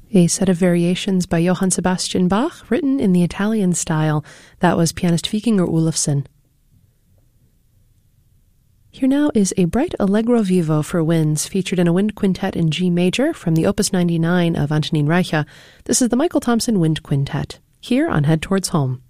A set of variations by Johann Sebastian Bach, written in the Italian style. That was pianist Vikingur Olafsson. Here now is a bright allegro vivo for winds, featured in a wind quintet in G major from the Opus 99 of Antonín Reicha. This is the Michael Thompson Wind Quintet, here on Head Towards Home.